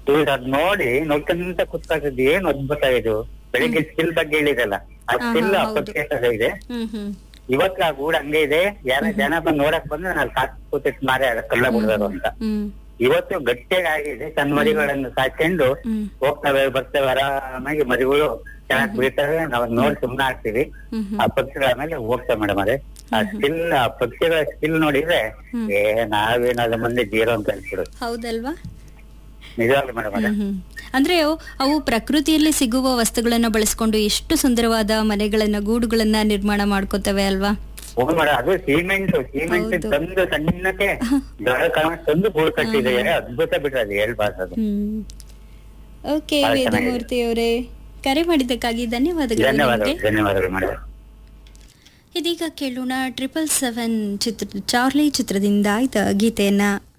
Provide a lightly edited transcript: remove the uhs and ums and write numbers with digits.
ಇವ್ರು ಅದ್ ನೋಡ್ಕೊಂತ ಕೂತ್ಕೊಳ್ತಿದ್ದು ಏನ್ ಅದ್ಭುತ ಇದು. ಬೆಳಿಗ್ಗೆ ಸ್ಕಿಲ್ ಬಗ್ಗೆ ಹೇಳಿದಲ್ಲ, ಆ ಸ್ಕಿಲ್ ಅಪ್ರತ್ಯೇಕ ಇದೆ. ಇವತ್ತು ಆ ಗೂಡು ಹಂಗೆ ಇದೆ. ಯಾರ ಜನ ಬಂದು ನೋಡಕ್ ಬಂದ್ರೆ ನಾನು ಸಾಕು ಕೂತಿಟ್ ಮಾರೇ ಕಲ್ಲ ಬಿಡೋರು ಅಂತ. ಇವತ್ತು ಗಟ್ಟಿಯಾಗಿ ಆಗಿದೆ. ಸಣ್ಣ ಮರಿಗಳನ್ನು ಸಾಕೊಂಡು ಹೋಗ್ತವೆ ಬರ್ತವೆ, ಆರಾಮಾಗಿ ಮರಿಗಳು ಚೆನ್ನಾಗಿ ಬಿಡ್ತವೆ. ನಾವ್ ನೋಡಿ ಸುಮ್ನೆ ಆಗ್ತೀವಿ. ಆ ಪಕ್ಷಿಗಳ ಮೇಲೆ ಹೋಗ್ತವೆ ಮೇಡಮ್. ಅದೇ ಆ ಸ್ಕಿಲ್, ಆ ಪಕ್ಷಿಗಳ ಸ್ಕಿಲ್ ನೋಡಿದ್ರೆ ನಾವೇನಾದ್ರು ಮುಂದೆ ಜೀರೋ ಅಂತ ಅನ್ಸ್ಬಿಡುದು. ಹೌದಲ್ವಾ? ನಿಜವಾಗ್ಲು ಮೇಡಮ್. ಅದೇ ಅಂದ್ರೆ ಅವು ಪ್ರಕೃತಿಯಲ್ಲಿ ಸಿಗುವ ವಸ್ತುಗಳನ್ನ ಬಳಸ್ಕೊಂಡು ಎಷ್ಟು ಸುಂದರವಾದ ಮನೆಗಳನ್ನ, ಗೂಡುಗಳನ್ನ ನಿರ್ಮಾಣ ಮಾಡ್ಕೋತವೆ ಅಲ್ವಾ? ಮೇಡಮ್, ಅದು ಸಿಮೆಂಟ್ ತಂದು ಸಣ್ಣಕ್ಕೆ ತಂದು ಗೂಡು ಕಟ್ಟಿದೆ. ಅದ್ಭುತ ಬಿಟ್ರೆ ಅದು ಹೇಳ್ಬಾರ್ದು. ಓಕೆ ವೇದಮೂರ್ತಿ ಅವರೇ, ಕರೆ ಮಾಡಿದ್ದಕ್ಕಾಗಿ ಧನ್ಯವಾದಗಳು. ಧನ್ಯವಾದಗಳು ಮೇಡಮ್. ಇದೀಗ ಕೇಳೋಣ 777 ಚಾರ್ಲಿ ಚಿತ್ರದಿಂದ ಆಯ್ದ ಗೀತೆಯನ್ನ.